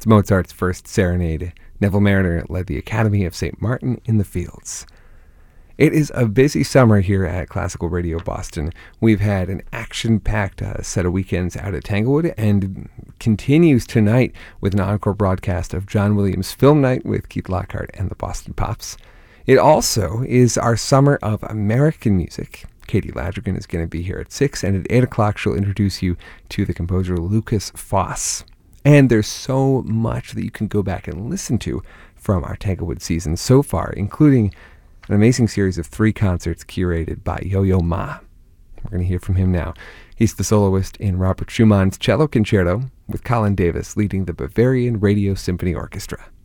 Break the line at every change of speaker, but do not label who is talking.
It's Mozart's first serenade. Neville Mariner led the Academy of St. Martin in the Fields. It is a busy summer here at Classical Radio Boston. We've had an action-packed set of weekends out at Tanglewood, and continues tonight with an encore broadcast of John Williams' Film Night with Keith Lockhart and the Boston Pops. It also is our Summer of American Music. Katie Ladrigan is going to be here at 6, and at 8 o'clock she'll introduce you to the composer Lukas Foss. And there's so much that you can go back and listen to from our Tanglewood season so far, including an amazing series of 3 concerts curated by Yo-Yo Ma. We're going to hear from him now. He's the soloist in Robert Schumann's Cello Concerto, with Colin Davis leading the Bavarian Radio Symphony Orchestra.